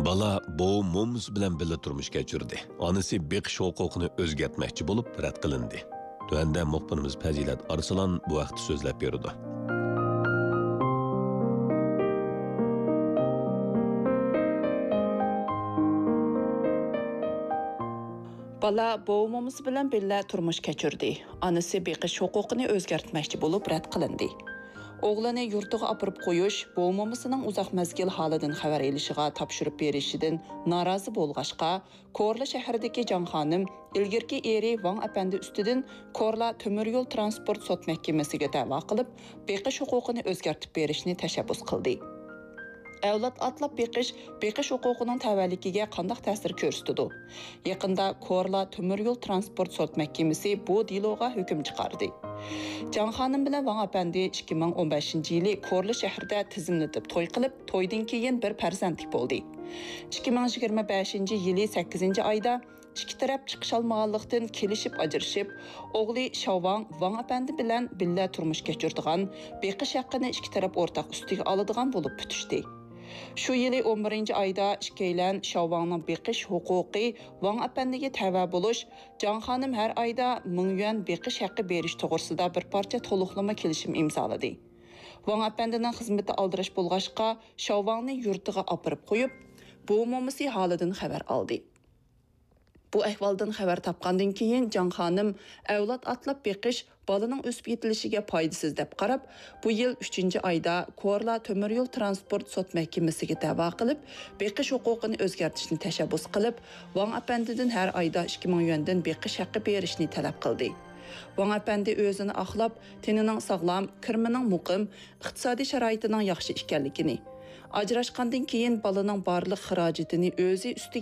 Bala bu mumuz bilan birga turmush kechirdi. Onasi beqish huquqini o'zgartmoqchi bo'lib rad qilindi. Tuanda muxbirimiz Fazilat Arslan bu vaqtda so'zlab berdi. Bala boğumumuz bilan birga turmush kechirdi. Onasi beqish huquqini o'zgartmoqchi bo'lib rad qilindi. Oğlanı yurtiga apırıp qo'yish boğumumuzning uzoq mezgil holidan xabar elishiga topshirib berishidan norozi bo'lg'ashqa, Korla shahridagi Jon xonim ilgirki eri Wang apandi ustidan Korla temir yo'l transport sud mahkamasiga da'vo qilib, beqish huquqini o'zgartib berishni tashabbus qildi. Avlod atlab beqish huquqining tavallikiga qanday ta'sir ko'rsatdi? Yaqinda Korla temir yo'l transport sud mahkamasi bu diloga hukm chiqardi. Jon xonim bilan Wang apandi 2015-yili Korla shahrida tizimlatib to'y qilib, to'ydan keyin bir farzandlik bo'ldi. 2025-yili 8-oyda ikki taraf chiqisholmaganlikdan kelishib ajrashib, o'g'li Shavang Wang apandi bilan birga turmush kechirdigan, beqish haqqini ikki taraf o'rtaq ustiga oladigan bo'lib bitishdi. Shu yili 11-oyda ikkilan Shavangning beqish huquqi Wang apandiga tava bo'lish, Jon xonim har oyda 1000 yuan beqish haqqi berish to'g'risida bir parcha to'liqlama kelishim imzoladi. Wang apandining xizmati aldirish bo'lg'ashqa, Shavangni yurtiga opirib qo'yib, bu momisi holidan xabar oldi. Bu ahvoldan xabar topgandan keyin Jon xonim avlod atlab beqish balaning o'sib yetilishiga foydasiz deb qarab, bu yil 3-oyda Korla temir yo'l transport sud mahkamasiga da'vo qilib, beqish huquqini o'zgartirishni tashabbus qilib, Wang apandidan har oyda 2000 yuandan beqish haqqi berishni talab qildi. Wang apandi o'zini aqlab, tenining sog'lom, kirmining muqim, iqtisodiy sharoitining yaxshi ekanligini, ajrashgandan keyin balaning barliq xarajatini o'zi ustiga